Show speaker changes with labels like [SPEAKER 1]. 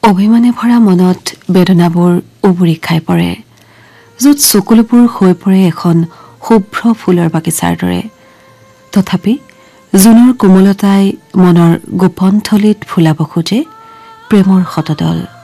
[SPEAKER 1] অভিমানে ভৰা মনত বেদনাবোৰ উবুৰি খাই পৰে, য'ত চকুলোবোৰ হৈ পৰে এখন শুভ্ৰ ফুলৰ বাগিচাৰ দৰে। তথাপি জোনৰ কোমলতাই মনৰ গোপন থলীত ফুলাব খোজে প্ৰেমৰ শতদল।